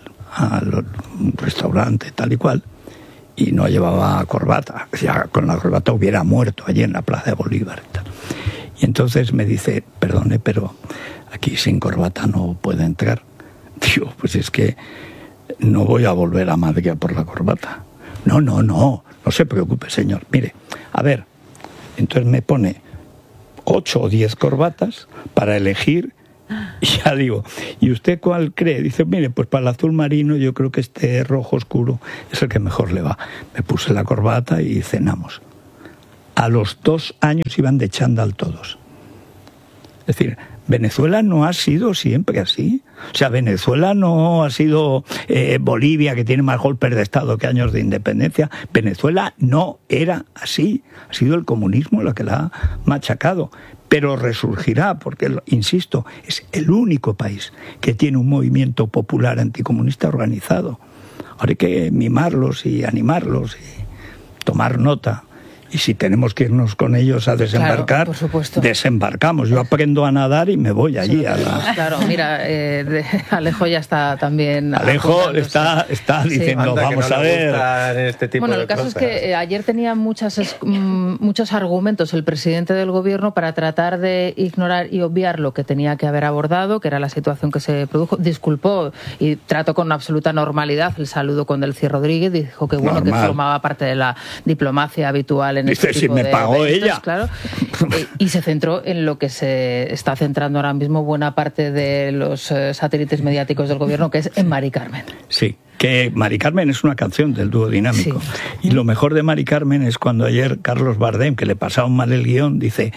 restaurante tal y cual y no llevaba corbata. Ya con la corbata hubiera muerto allí en la Plaza de Bolívar y tal. Y entonces me dice, perdone, pero aquí sin corbata no puede entrar. Digo, pues es que no voy a volver a Madrid a por la corbata. No se preocupe, señor. Mire, a ver, entonces me pone 8 o 10 corbatas para elegir. Y ya digo, ¿y usted cuál cree? Dice, mire, pues para el azul marino yo creo que este rojo oscuro es el que mejor le va. Me puse la corbata y cenamos. A los 2 años iban de chándal todos. Es decir, Venezuela no ha sido siempre así. O sea, Venezuela no ha sido Bolivia, que tiene más golpes de Estado que años de independencia. Venezuela no era así. Ha sido el comunismo lo que la ha machacado. Pero resurgirá, porque, insisto, es el único país que tiene un movimiento popular anticomunista organizado. Ahora hay que mimarlos y animarlos y tomar nota y si tenemos que irnos con ellos a desembarcar, claro, por supuesto, desembarcamos. Yo aprendo a nadar y me voy allí a la... Claro, mira, Alejo ya está también... Alejo está diciendo, vamos a ver... Este tipo bueno, el caso es que ayer tenía muchos argumentos el presidente del gobierno para tratar de ignorar y obviar lo que tenía que haber abordado, que era la situación que se produjo. Disculpó y trató con absoluta normalidad el saludo con Delcy Rodríguez, dijo que bueno, que formaba parte de la diplomacia habitual en este tipo de pagó eventos, ella. Claro, y se centró en lo que se está centrando ahora mismo buena parte de los satélites mediáticos del gobierno, que es en Mari Carmen. Sí, que Mari Carmen es una canción del dúo dinámico. Sí. Y lo mejor de Mari Carmen es cuando ayer Carlos Bardem, que le pasaba mal el guión, dice: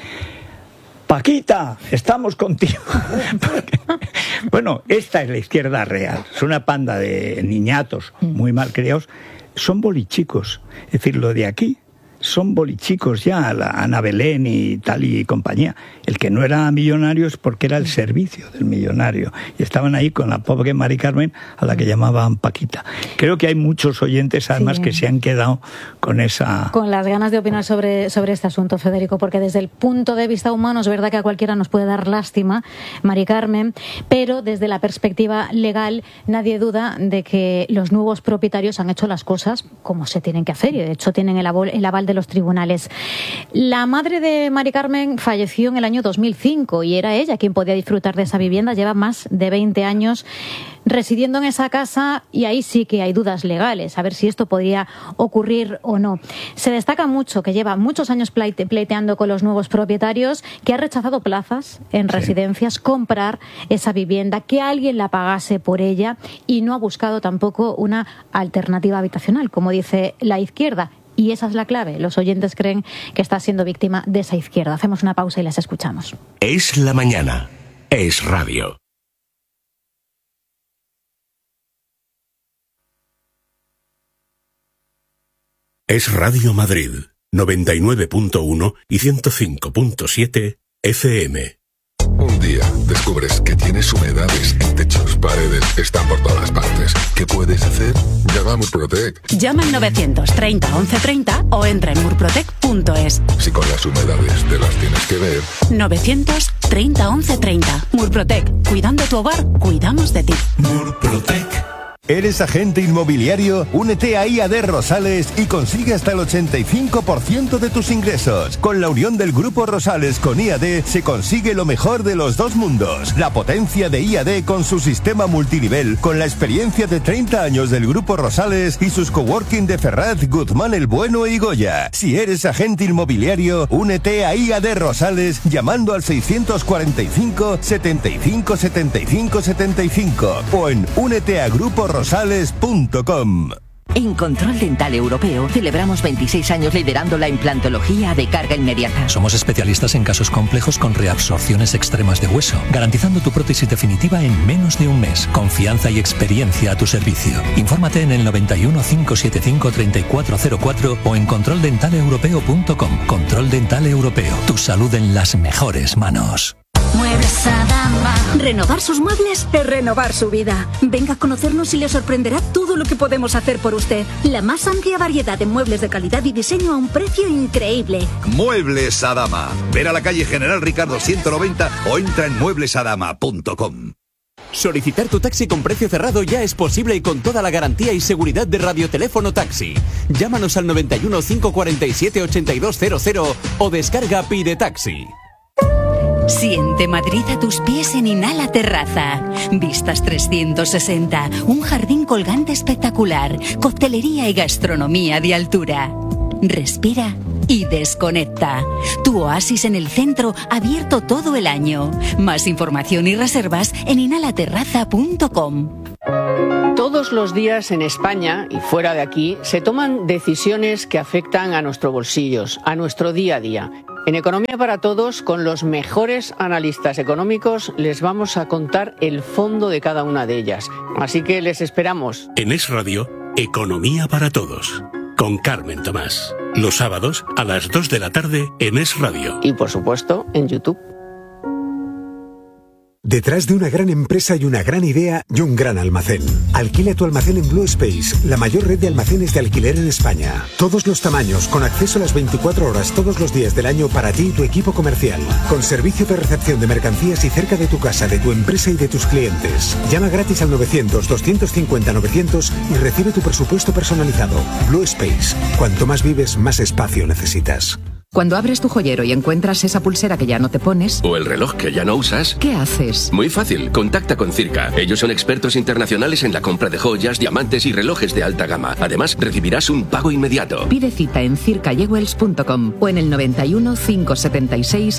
Paquita, estamos contigo. Porque, bueno, esta es la izquierda real. Es una panda de niñatos muy mal criados. Son bolichicos. Es decir, lo de aquí son bolichicos ya, la Ana Belén y tal y compañía. El que no era millonario es porque era el servicio del millonario. Y estaban ahí con la pobre Mari Carmen, a la que llamaban Paquita. Creo que hay muchos oyentes, además, que se han quedado con esa... Con las ganas de opinar sobre este asunto, Federico, porque desde el punto de vista humano es verdad que a cualquiera nos puede dar lástima, Mari Carmen, pero desde la perspectiva legal nadie duda de que los nuevos propietarios han hecho las cosas como se tienen que hacer y de hecho tienen el aval de los tribunales. La madre de Mari Carmen falleció en el año 2005 y era ella quien podía disfrutar de esa vivienda. Lleva más de 20 años residiendo en esa casa y ahí sí que hay dudas legales, a ver si esto podría ocurrir o no. Se destaca mucho que lleva muchos años pleiteando con los nuevos propietarios, que ha rechazado plazas en residencias, comprar esa vivienda, que alguien la pagase por ella y no ha buscado tampoco una alternativa habitacional, como dice la izquierda. Y esa es la clave. Los oyentes creen que está siendo víctima de esa izquierda. Hacemos una pausa y las escuchamos. Es la mañana. Es radio. Es Radio Madrid, 99.1 y 105.7 FM. Un día descubres que tienes humedades en techos, paredes, están por todas partes. ¿Qué puedes hacer? Llama a Murprotec. Llama al 930 1130 o entra en murprotec.es. Si con las humedades te las tienes que ver. 930 1130. Murprotec. Cuidando tu hogar, cuidamos de ti. Murprotec. ¿Eres agente inmobiliario? Únete a IAD Rosales y consigue hasta el 85% de tus ingresos. Con la unión del Grupo Rosales con IAD se consigue lo mejor de los dos mundos. La potencia de IAD con su sistema multinivel, con la experiencia de 30 años del Grupo Rosales y sus coworking de Ferraz, Guzmán el Bueno y Goya. Si eres agente inmobiliario, únete a IAD Rosales llamando al 645 75 75 75 o en úneteagruporosales.com. En Control Dental Europeo celebramos 26 años liderando la implantología de carga inmediata. Somos especialistas en casos complejos con reabsorciones extremas de hueso, garantizando tu prótesis definitiva en menos de un mes. Confianza y experiencia a tu servicio. Infórmate en el 91 575 3404 o en controldentaleeuropeo.com. Control Dental Europeo. Tu salud en las mejores manos. Muebles Adama. Renovar sus muebles es renovar su vida. Venga a conocernos y le sorprenderá todo lo que podemos hacer por usted. La más amplia variedad de muebles de calidad y diseño a un precio increíble. Muebles Adama. Ver a la calle General Ricardo 190 o entra en mueblesadama.com. Solicitar tu taxi con precio cerrado ya es posible y con toda la garantía y seguridad de Radioteléfono Taxi. Llámanos al 91 547 8200 o descarga Pide Taxi. Siente Madrid a tus pies en Inhala Terraza. Vistas 360, un jardín colgante espectacular, coctelería y gastronomía de altura. Respira y desconecta. Tu oasis en el centro, abierto todo el año. Más información y reservas en inhalaterraza.com. Todos los días en España y fuera de aquí se toman decisiones que afectan a nuestros bolsillos, a nuestro día a día. En Economía para Todos, con los mejores analistas económicos, les vamos a contar el fondo de cada una de ellas. Así que les esperamos. En Es Radio, Economía para Todos, con Carmen Tomás. Los sábados a las 2 de la tarde en Es Radio. Y por supuesto, en YouTube. Detrás de una gran empresa y una gran idea y un gran almacén. Alquila tu almacén en Blue Space, la mayor red de almacenes de alquiler en España. Todos los tamaños, con acceso a las 24 horas todos los días del año para ti y tu equipo comercial. Con servicio de recepción de mercancías y cerca de tu casa, de tu empresa y de tus clientes. Llama gratis al 900-250-900 y recibe tu presupuesto personalizado. Blue Space. Cuanto más vives, más espacio necesitas. Cuando abres tu joyero y encuentras esa pulsera que ya no te pones... O el reloj que ya no usas... ¿Qué haces? Muy fácil, contacta con Circa. Ellos son expertos internacionales en la compra de joyas, diamantes y relojes de alta gama. Además, recibirás un pago inmediato. Pide cita en circajewels.com o en el 91 576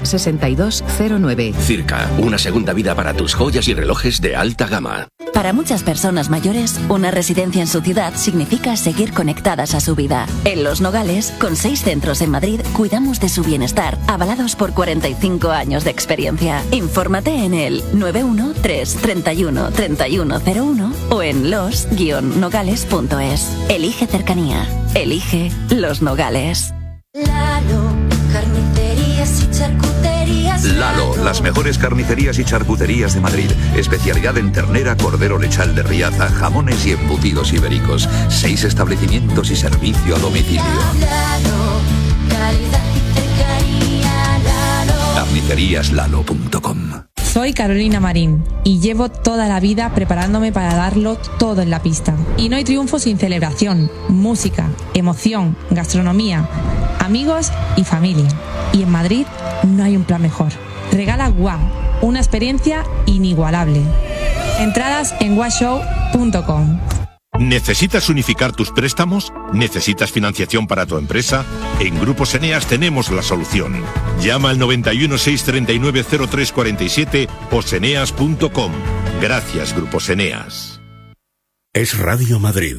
6209. Circa, una segunda vida para tus joyas y relojes de alta gama. Para muchas personas mayores, una residencia en su ciudad significa seguir conectadas a su vida. En Los Nogales, con 6 centros en Madrid, cuidamos de su bienestar, avalados por 45 años de experiencia. Infórmate en el 913 31 3101 o en los-nogales.es. Elige cercanía. Elige Los Nogales. Lalo, carnicerías y charcuterías. Lalo, las mejores carnicerías y charcuterías de Madrid. Especialidad en ternera, cordero lechal de Riaza, jamones y embutidos ibéricos. 6 establecimientos y servicio a domicilio. Lalo, calidad y cercanía. Lalo. Carniceríaslalo.com. Soy Carolina Marín y llevo toda la vida preparándome para darlo todo en la pista. Y no hay triunfo sin celebración, música, emoción, gastronomía, amigos y familia. Y en Madrid no hay un plan mejor. Regala Wow, una experiencia inigualable. Entradas en washow.com. ¿Necesitas unificar tus préstamos? ¿Necesitas financiación para tu empresa? En Grupos Eneas tenemos la solución. Llama al 91 639 0347 o seneas.com. Gracias, Grupos Eneas. Es Radio Madrid,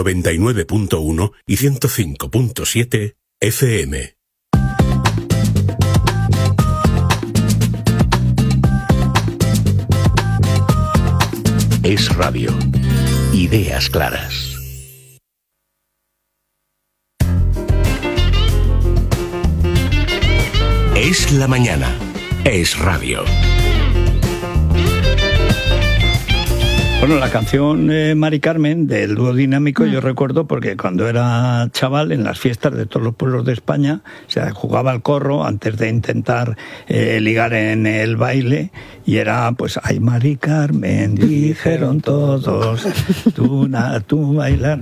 99.1 y 105.7 FM. Es Radio. Ideas claras. Es la mañana. Es Radio. Bueno, la canción Mari Carmen del dúo dinámico yo recuerdo porque cuando era chaval en las fiestas de todos los pueblos de España se jugaba al corro antes de intentar ligar en el baile y era pues ay Mari Carmen dijeron todos tú bailar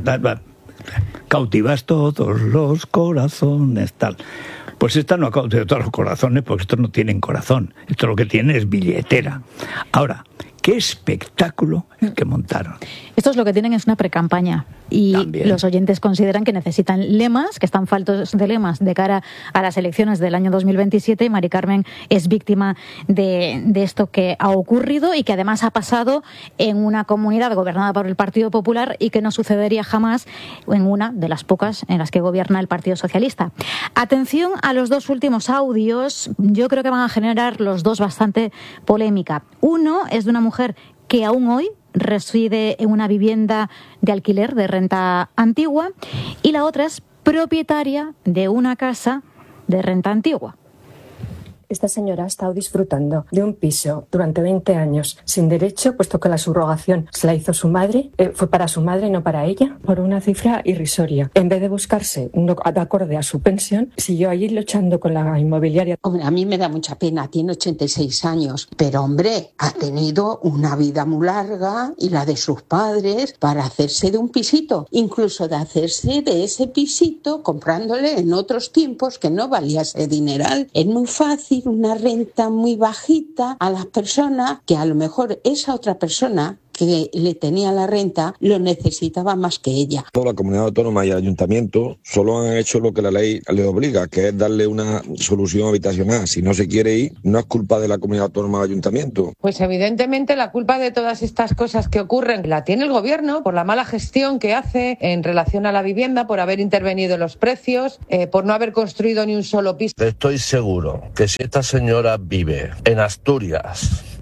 cautivas todos los corazones tal. Pues esta no ha cautivado todos los corazones porque estos no tienen corazón, esto lo que tiene es billetera. Ahora, ¿qué espectáculo el que montaron? Estos lo que tienen es una precampaña y también los oyentes consideran que necesitan lemas, que están faltos de lemas de cara a las elecciones del año 2027 y Mari Carmen es víctima de esto que ha ocurrido y que además ha pasado en una comunidad gobernada por el Partido Popular y que no sucedería jamás en una de las pocas en las que gobierna el Partido Socialista. Atención a los dos últimos audios, yo creo que van a generar los dos bastante polémica. Uno es de una mujer que aún hoy reside en una vivienda de alquiler de renta antigua y la otra es propietaria de una casa de renta antigua. Esta señora ha estado disfrutando de un piso durante 20 años sin derecho, puesto que la subrogación se la hizo su madre, fue para su madre y no para ella, por una cifra irrisoria. En vez de buscarse uno acorde a su pensión, siguió allí luchando con la inmobiliaria. Hombre, a mí me da mucha pena, tiene 86 años, pero hombre, ha tenido una vida muy larga y la de sus padres para hacerse de un pisito, incluso de hacerse de ese pisito comprándole en otros tiempos que no valía ese dineral. Es muy fácil una renta muy bajita a las personas que a lo mejor esa otra persona que le tenía la renta lo necesitaba más que ella. La comunidad autónoma y el ayuntamiento solo han hecho lo que la ley le obliga, que es darle una solución habitacional. Si no se quiere ir, no es culpa de la comunidad autónoma o ayuntamiento. Pues evidentemente la culpa de todas estas cosas que ocurren la tiene el gobierno por la mala gestión que hace en relación a la vivienda, por haber intervenido en los precios, por no haber construido ni un solo piso. Estoy seguro que si esta señora vive en Asturias,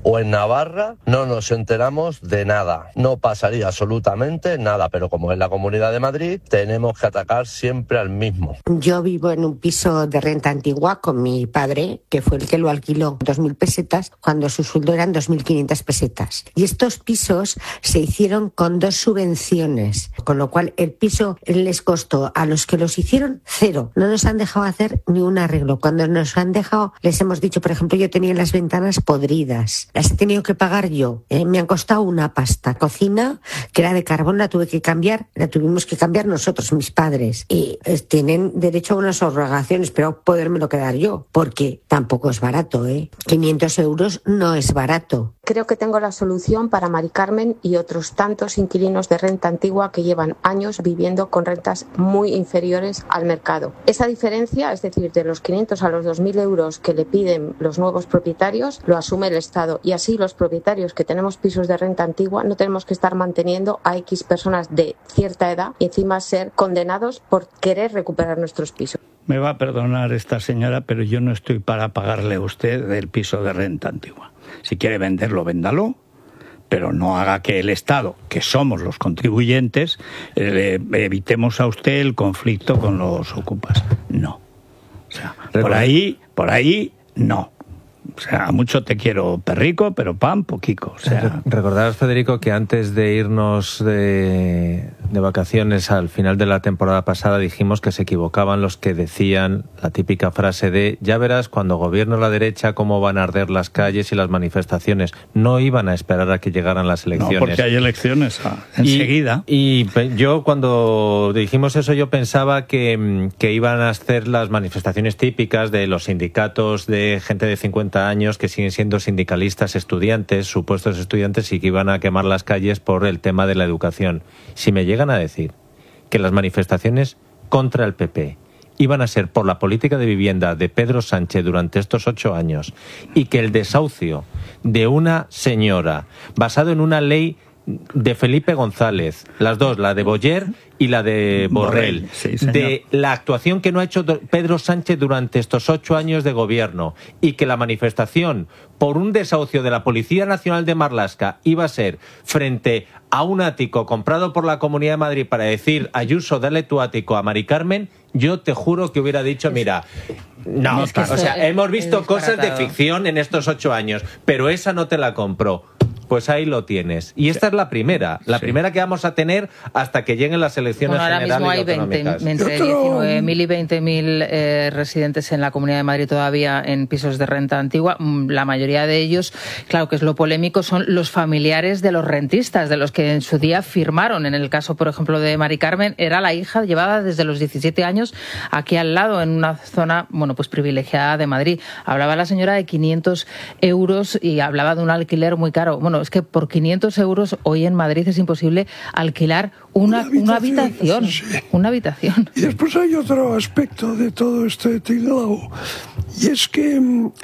o en Navarra no nos enteramos de nada. No pasaría absolutamente nada, pero como es la Comunidad de Madrid, tenemos que atacar siempre al mismo. Yo vivo en un piso de renta antigua con mi padre, que fue el que lo alquiló 2.000 pesetas, cuando su sueldo eran 2.500 pesetas. Y estos pisos se hicieron con 2 subvenciones, con lo cual el piso les costó a los que los hicieron 0. No nos han dejado hacer ni un arreglo. Cuando nos han dejado, les hemos dicho, por ejemplo, yo tenía las ventanas podridas, las he tenido que pagar yo, me han costado una pasta. Cocina, que era de carbón, la tuvimos que cambiar nosotros, mis padres. Y tienen derecho a unas subrogaciones, pero podérmelo quedar yo, porque tampoco es barato, 500 euros no es barato. Creo que tengo la solución para Mari Carmen y otros tantos inquilinos de renta antigua que llevan años viviendo con rentas muy inferiores al mercado. Esa diferencia, es decir, de los 500 a los 2.000 euros que le piden los nuevos propietarios, lo asume el Estado. Y así los propietarios que tenemos pisos de renta antigua no tenemos que estar manteniendo a X personas de cierta edad y encima ser condenados por querer recuperar nuestros pisos. Me va a perdonar esta señora, pero yo no estoy para pagarle a usted el piso de renta antigua. Si quiere venderlo, véndalo, pero no haga que el Estado, que somos los contribuyentes, evitemos a usted el conflicto con los ocupas. No. O sea, por ahí, no. O sea, mucho te quiero, perrico, pero pan, poquico. O sea, recordarás, Federico, que antes de irnos de vacaciones al final de la temporada pasada dijimos que se equivocaban los que decían la típica frase de ya verás cuando gobierne la derecha cómo van a arder las calles y las manifestaciones. No iban a esperar a que llegaran las elecciones. No, porque hay elecciones enseguida. Y yo cuando dijimos eso yo pensaba que iban a hacer las manifestaciones típicas de los sindicatos de gente de 50 años que siguen siendo sindicalistas, estudiantes, supuestos estudiantes, y que iban a quemar las calles por el tema de la educación. Si me llegan a decir que las manifestaciones contra el PP iban a ser por la política de vivienda de Pedro Sánchez durante estos 8 años y que el desahucio de una señora basado en una ley de Felipe González, las dos, la de Boyer y la de Borrell, sí, de la actuación que no ha hecho Pedro Sánchez durante estos 8 años de gobierno, y que la manifestación por un desahucio de la Policía Nacional de Marlaska iba a ser frente a un ático comprado por la Comunidad de Madrid para decir Ayuso, dale tu ático a Mari Carmen, yo te juro que hubiera dicho, mira, no, o sea, hemos visto cosas de ficción en estos 8 años, pero esa no te la compró. Pues ahí lo tienes. Y esta es la primera que vamos a tener hasta que lleguen las elecciones generales y autonómicas. Ahora mismo hay entre 19.000 y 20.000 residentes en la Comunidad de Madrid todavía en pisos de renta antigua. La mayoría de ellos, claro que es lo polémico, son los familiares de los rentistas, de los que en su día firmaron. En el caso, por ejemplo, de Mari Carmen, era la hija llevada desde los 17 años aquí al lado, en una zona, bueno, pues privilegiada de Madrid. Hablaba la señora de 500 euros y hablaba de un alquiler muy caro. Bueno, es que por 500 euros hoy en Madrid es imposible alquilar una habitación. Sí. Una habitación. Y después hay otro aspecto de todo este tinglao, y es que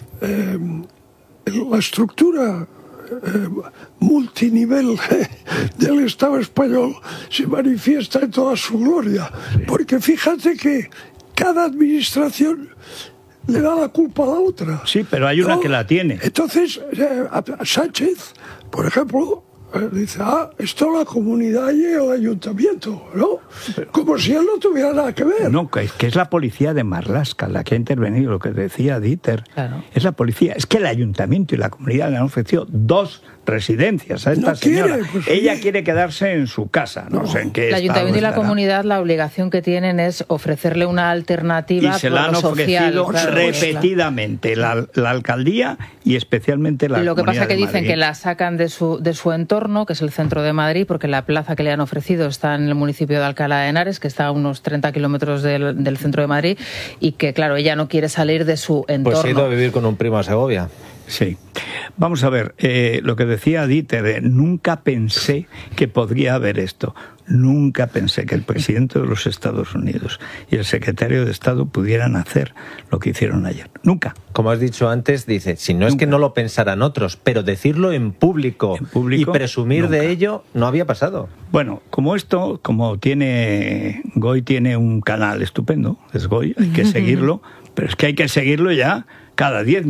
la estructura multinivel del Estado español se manifiesta en toda su gloria. Porque fíjate que cada administración le da la culpa a la otra. Sí, pero hay una que la tiene. Entonces, Sánchez, por ejemplo, dice, esto la comunidad y el ayuntamiento, ¿no? Como si él no tuviera nada que ver. No, que es la policía de Marlaska la que ha intervenido, lo que decía Dieter. Claro. Es la policía. Es que el ayuntamiento y la comunidad le han ofrecido 2 residencias a esta señora. Ella quiere quedarse en su casa. No sé en qué el ayuntamiento y la comunidad, la obligación que tienen es ofrecerle una alternativa. Y se la han ofrecido repetidamente la alcaldía y especialmente la comunidad. Lo que pasa es que dicen Madrid. Que la sacan de su entorno, que es el centro de Madrid, porque la plaza que le han ofrecido está en el municipio de Alcalá de Henares, que está a unos 30 kilómetros del centro de Madrid, y que, claro, ella no quiere salir de su entorno. Pues ha ido a vivir con un primo a Segovia. Sí. Vamos a ver, lo que decía Dieter, nunca pensé que podría haber esto. Nunca pensé que el presidente de los Estados Unidos y el secretario de Estado pudieran hacer lo que hicieron ayer. Nunca. Como has dicho antes, dice, si no es que no lo pensaran otros, pero decirlo en público y presumir de ello no había pasado. Bueno, como Goy tiene un canal estupendo, es Goy, hay que seguirlo, pero es que hay que seguirlo ya cada 10